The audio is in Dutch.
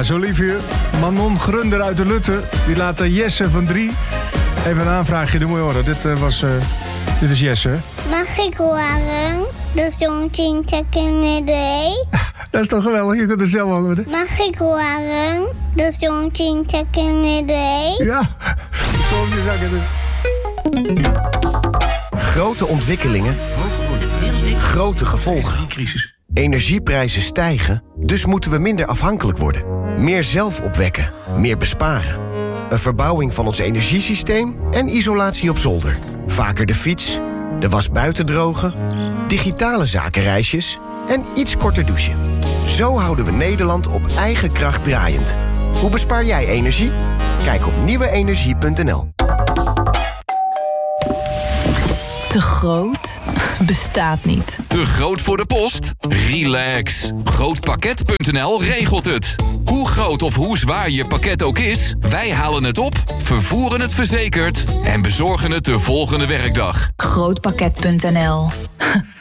Ja, zo lief je. Manon Grunder uit de Lutte. Die laat Jesse van 3 even een aanvraagje doen. Moet je horen. Dit is Jesse. Mag ik horen? De zon zien tekken de. Dat is toch geweldig? Je kunt er zelf ook met. Mag ik horen? De zon zien tekken de. Ja. Grote ontwikkelingen. Grote gevolgen. Energieprijzen stijgen, dus moeten we minder afhankelijk worden. Meer zelf opwekken, meer besparen. Een verbouwing van ons energiesysteem en isolatie op zolder. Vaker de fiets, de was buiten drogen, digitale zakenreisjes en iets korter douchen. Zo houden we Nederland op eigen kracht draaiend. Hoe bespaar jij energie? Kijk op nieuweenergie.nl. Te groot? Bestaat niet. Te groot voor de post? Relax. Grootpakket.nl regelt het. Hoe groot of hoe zwaar je pakket ook is, wij halen het op, vervoeren het verzekerd en bezorgen het de volgende werkdag. Grootpakket.nl.